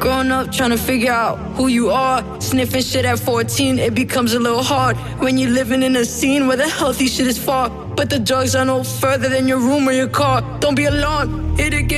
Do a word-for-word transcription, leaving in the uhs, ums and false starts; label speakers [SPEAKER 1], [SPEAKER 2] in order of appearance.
[SPEAKER 1] Growing up, trying to figure out who you are. Sniffing shit at fourteen, it becomes a little hard. When you're living in a scene where the healthy shit is far, but the drugs are no further than your room or your car. Don't be alarmed, it again.